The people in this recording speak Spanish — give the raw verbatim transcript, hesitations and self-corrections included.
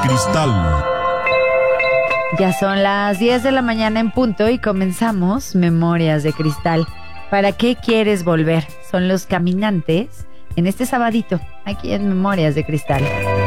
Cristal. Ya son las diez de la mañana en punto y comenzamos Memorias de Cristal. ¿Para qué quieres volver? Son Los Caminantes en este sabadito, aquí en Memorias de Cristal.